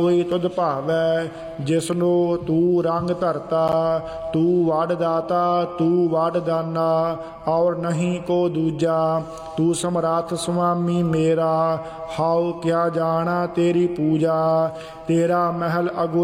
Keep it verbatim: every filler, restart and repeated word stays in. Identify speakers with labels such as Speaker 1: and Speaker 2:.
Speaker 1: कोई तुध भावै जिसनो तू रंग धरता, तू वाड दाता तू वाड दाना, और नहीं को दूजा। तू समराथ स्वामी मेरा, हाउ क्या जाना तेरी पूजा। तेरा महल अगो